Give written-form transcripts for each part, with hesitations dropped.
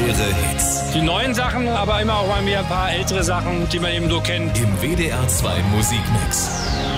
Legendäre Hits. Die neuen Sachen, aber immer auch mal wieder ein paar ältere Sachen, die man eben so kennt. Im WDR 2 Musikmix.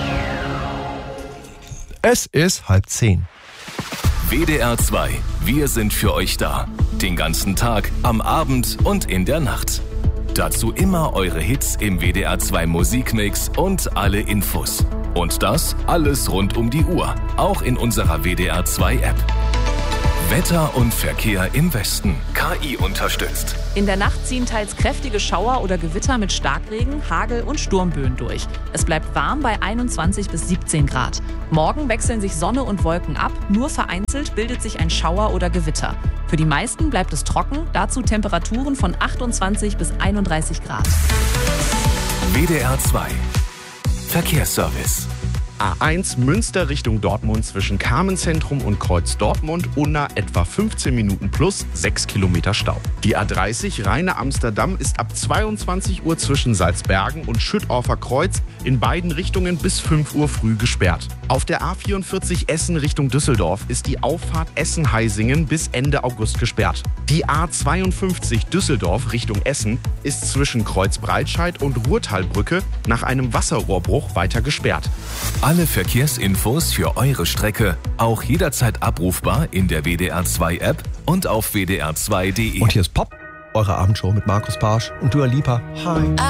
Es ist 9:30. WDR 2, wir sind für euch da. Den ganzen Tag, am Abend und in der Nacht. Dazu immer eure Hits im WDR 2 Musikmix und alle Infos. Und das alles rund um die Uhr, auch in unserer WDR 2 App. Wetter und Verkehr im Westen. KI unterstützt. In der Nacht ziehen teils kräftige Schauer oder Gewitter mit Starkregen, Hagel und Sturmböen durch. Es bleibt warm bei 21 bis 17 Grad. Morgen wechseln sich Sonne und Wolken ab, nur vereinzelt bildet sich ein Schauer oder Gewitter. Für die meisten bleibt es trocken, dazu Temperaturen von 28 bis 31 Grad. WDR 2 Verkehrsservice. A1 Münster Richtung Dortmund zwischen Carmenzentrum und Kreuz Dortmund unter etwa 15 Minuten plus 6 Kilometer Stau. Die A30 Rheine-Amsterdam ist ab 22 Uhr zwischen Salzbergen und Schüttorfer Kreuz in beiden Richtungen bis 5 Uhr früh gesperrt. Auf der A44 Essen Richtung Düsseldorf ist die Auffahrt Essen-Heisingen bis Ende August gesperrt. Die A52 Düsseldorf Richtung Essen ist zwischen Kreuz Breitscheid und Ruhrtalbrücke nach einem Wasserrohrbruch weiter gesperrt. Alle Verkehrsinfos für eure Strecke auch jederzeit abrufbar in der WDR 2 App und auf wdr2.de. Und hier ist Pop, eure Abendshow mit Markus Barsch und Dua Lipa. Hi.